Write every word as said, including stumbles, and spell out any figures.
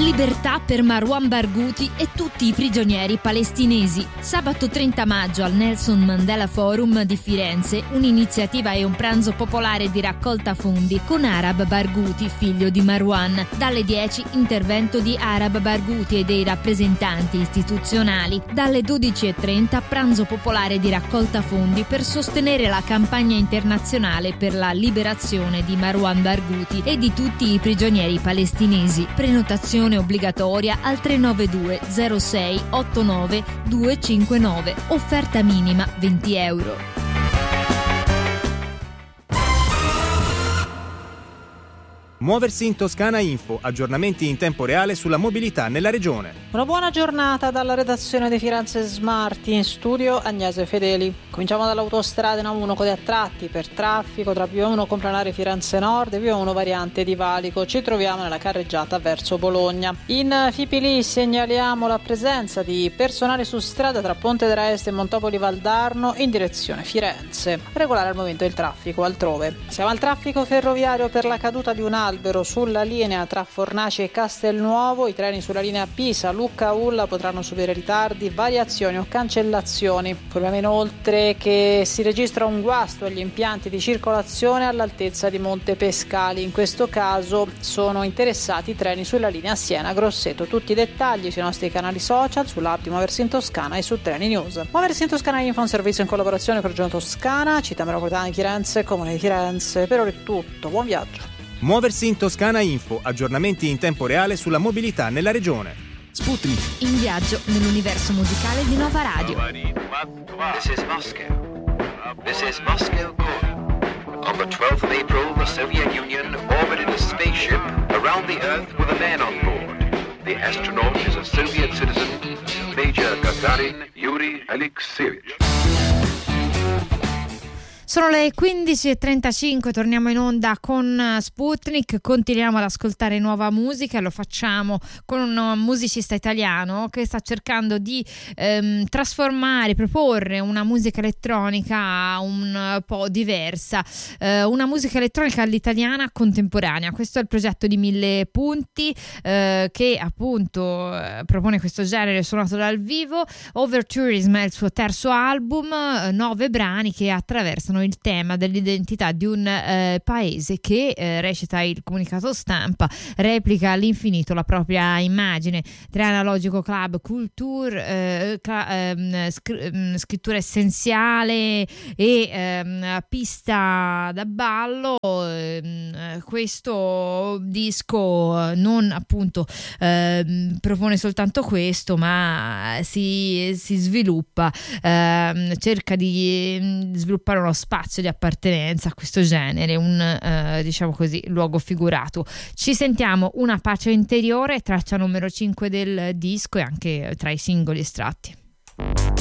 Libertà per Marwan Barghouti e tutti i prigionieri palestinesi. Sabato trenta maggio al Nelson Mandela Forum di Firenze un'iniziativa e un pranzo popolare di raccolta fondi con Arab Barghouti, figlio di Marwan. Dalle dieci intervento di Arab Barghouti e dei rappresentanti istituzionali. Dalle dodici e trenta pranzo popolare di raccolta fondi per sostenere la campagna internazionale per la liberazione di Marwan Barghouti e di tutti i prigionieri palestinesi. Prenotazione obbligatoria al tre nove due zero sei otto nove due cinque nove. Offerta minima venti euro. Muoversi in Toscana Info, aggiornamenti in tempo reale sulla mobilità nella regione. Una buona giornata dalla redazione di Firenze Smart, in studio Agnese Fedeli. Cominciamo dall'autostrada N uno code a tratti per traffico tra Via uno Complanare Firenze Nord e Via uno variante di Valico. Ci troviamo nella carreggiata verso Bologna. In Fipili segnaliamo la presenza di personale su strada tra Ponte della Este e Montopoli Valdarno in direzione Firenze. Regolare al momento il traffico altrove. Siamo al traffico ferroviario per la caduta di un albero sulla linea tra Fornaci e Castelnuovo. I treni sulla linea Pisa, Lucca, Ulla potranno subire ritardi, variazioni o cancellazioni. Informiamo inoltre che si registra un guasto agli impianti di circolazione all'altezza di Monte Pescali. In questo caso sono interessati i treni sulla linea Siena-Grosseto. Tutti i dettagli sui nostri canali social, sull'app di Muoversi in Toscana e su Treni News. Muoversi in Toscana Info, un servizio in collaborazione con Regione Toscana, Città Metropolitana di Firenze, Comune di Firenze. Per ora è tutto, buon viaggio. Muoversi in Toscana Info, aggiornamenti in tempo reale sulla mobilità nella regione. Sputnik, in viaggio nell'universo musicale di Nova Radio. This is Moscow. This is Moscow calling. On the twelfth of April, the Soviet Union orbited a spaceship around the Earth with a man on board. The astronaut is a Soviet citizen, Major Gagarin Yuri Alexeyevich. Sono le quindici e trentacinque, torniamo in onda con Sputnik, continuiamo ad ascoltare nuova musica, lo facciamo con un musicista italiano che sta cercando di ehm, trasformare, proporre una musica elettronica un po' diversa, eh, una musica elettronica all'italiana contemporanea. Questo è il progetto di Mille Punti eh, che appunto eh, propone questo genere suonato dal vivo. Overtourism è il suo terzo album, eh, nove brani che attraversano il tema dell'identità di un eh, paese che, eh, recita il comunicato stampa, replica all'infinito la propria immagine tra analogico club, culture, eh, cla- ehm, scr- scrittura essenziale e ehm, pista da ballo. Ehm, questo disco non appunto ehm, propone soltanto questo, ma si, si sviluppa, ehm, cerca di sviluppare uno spazio di appartenenza a questo genere, un eh, diciamo così luogo figurato. Ci sentiamo Una pace interiore, traccia numero cinque del disco e anche tra i singoli estratti.